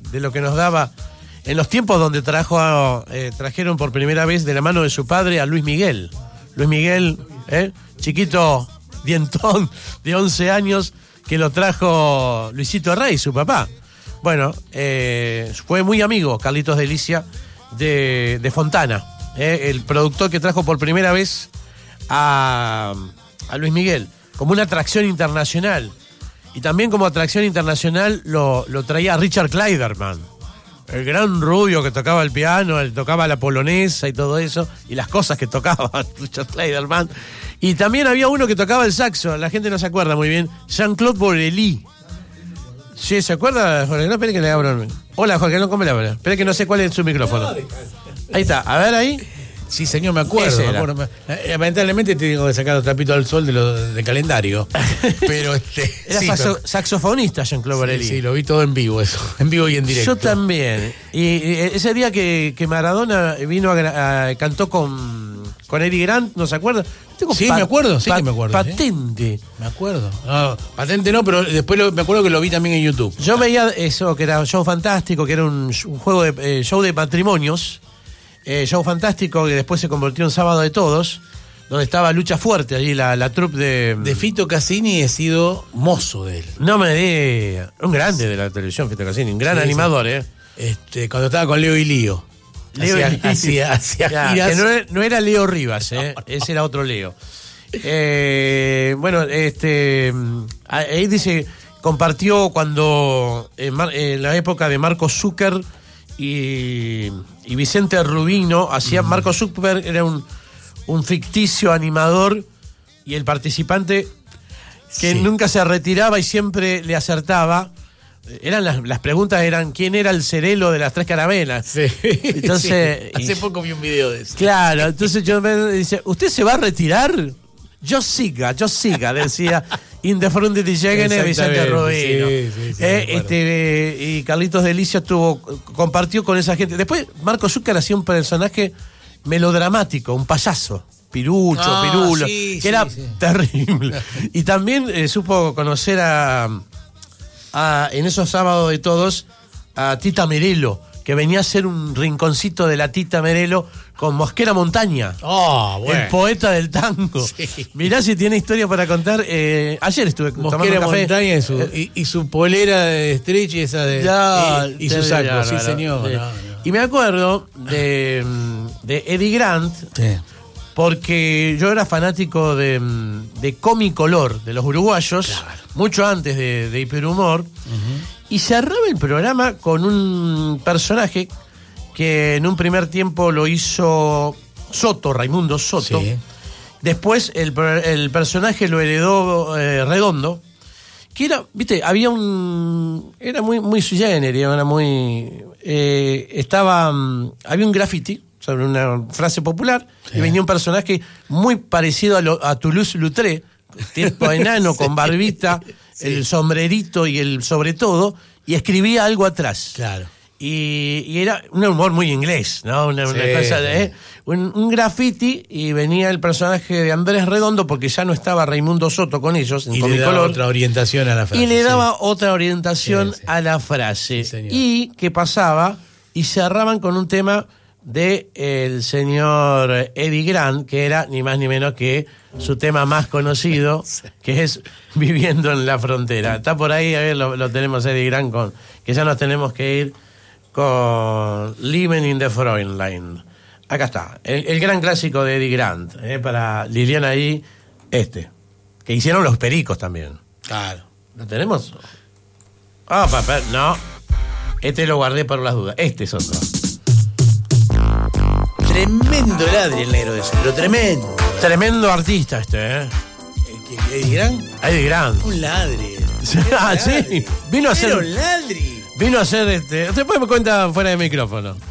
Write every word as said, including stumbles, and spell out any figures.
de lo que nos daba en los tiempos donde trajo a, eh, trajeron por primera vez de la mano de su padre a Luis Miguel. Luis Miguel, eh, chiquito dientón de once años, que lo trajo Luisito Rey, su papá. Bueno, eh, fue muy amigo Carlitos Delicia de, de Fontana, eh, el productor que trajo por primera vez a, a Luis Miguel, como una atracción internacional. Y también como atracción internacional lo, lo traía Richard Clayderman, el gran rubio que tocaba el piano, él tocaba la polonesa y todo eso, y las cosas que tocaba Richard Clayderman. Y también había uno que tocaba el saxo, la gente no se acuerda muy bien, Jean-Claude Borelli. Sí, ¿se acuerda, Jorge? No, espere que le abro. Hola, Jorge, no come la palabra. Espere que no sé cuál es su micrófono. Ahí está, a ver ahí. Sí, señor, me acuerdo. Me acuerdo. Lamentablemente tengo que sacar los trapitos al sol de lo, de calendario. Pero este. Era sí, saxo, pero, saxofonista, Jean-Claude Borelli. Sí, sí, lo vi todo en vivo, eso. En vivo y en directo. Yo también. Y, y ese día que, que Maradona vino a, a cantó con, con Eddie Grant, ¿no se acuerda? Tengo sí, pa, me acuerdo, sí pa, que me acuerdo. Patente. ¿Sí? Me acuerdo. No, patente no, pero después lo, me acuerdo que lo vi también en YouTube. Yo veía eso, que era un show fantástico, que era un, un juego de eh, show de matrimonios. Eh, show fantástico que después se convirtió en Sábado de Todos, donde estaba Lucha Fuerte, allí la, la troupe de... De Fito Cassini he sido mozo de él. No me diga. Un grande de la televisión, Fito Cassini, un gran sí, animador, sí. ¿eh? Este, cuando estaba con Leo y Lío. Leo hacía, hacía, hacía ya, giras. Que no era, no era Leo Rivas, ¿eh? No, no. Ese era otro Leo. Eh, bueno, este... ahí dice, compartió cuando, en, en la época de Marco Zucker y, y Vicente Rubino, hacía, mm. Marco Zucker era un, un ficticio animador y el participante que sí. nunca se retiraba y siempre le acertaba. Eran las, las preguntas eran quién era el Cerelo de las tres carabelas. Sí. Entonces, sí. Hace y, poco vi un video de eso. Claro, entonces yo me dice, ¿usted se va a retirar? Yo siga, yo siga, decía Indefrunde di Llegene Vicente Rubino. Sí, sí, sí, eh, este, y Carlitos Delicia tuvo, compartió con esa gente. Después Marco Zucker hacía un personaje melodramático, un payaso. Pirucho, ah, Pirulo, sí, que sí, era sí. terrible. Y también eh, supo conocer a, a, en esos sábados de todos, a Tita Merelo, que venía a ser un rinconcito de la Tita Merelo con Mosquera Montaña, oh, bueno. el poeta del tango. Sí. Mirá si tiene historia para contar. Eh, ayer estuve Mosquera tomando café. Montaña y su, y, y su polera de stretch y esa de ya, y, y su saco, ya, sí, no, señor. Sí. No, no. Y me acuerdo de, de Eddie Grant. Sí. Porque yo era fanático de, de Comicolor, de los uruguayos, claro. mucho antes de, de Hiperhumor, uh-huh. y cerraba el programa con un personaje que en un primer tiempo lo hizo Soto, Raimundo Soto. Sí. Después el, el personaje lo heredó eh, Redondo, que era, viste, había un... era muy, muy sui generis, era muy... Eh, estaba... había un graffiti sobre una frase popular, sí. y venía un personaje muy parecido a, lo, a Toulouse-Lautrec, tipo enano, sí. con barbita, sí. el sombrerito y el sobre todo, y escribía algo atrás. Claro. Y, y era un humor muy inglés, ¿no? Una, sí, una cosa de... ¿eh? Un, un graffiti, y venía el personaje de Andrés Redondo, porque ya no estaba Raimundo Soto con ellos, en y Comicolor. le daba otra orientación a la frase. Y le sí. daba otra orientación sí, sí. a la frase. Sí, y que pasaba, y cerraban con un tema de el señor Eddie Grant, que era ni más ni menos que su tema más conocido, que es Viviendo en la Frontera. Está por ahí, a ver, lo, lo tenemos Eddie Grant, con que ya nos tenemos que ir con Living in the Frontline. Acá está, el, el gran clásico de Eddie Grant, eh, para Liliana ahí, este, que hicieron los Pericos también. Claro. ¿Lo tenemos? Ah, oh, papá, no. Este lo guardé por las dudas. Este es otro. Tremendo ladri el negro de ese, pero tremendo. Tremendo artista este, ¿eh? ¿Eddie Grant? Eddie Grant. Un ladri. Ah, sí. Vino a hacer. Un ladri. Vino a hacer este. Después me cuenta fuera de micrófono.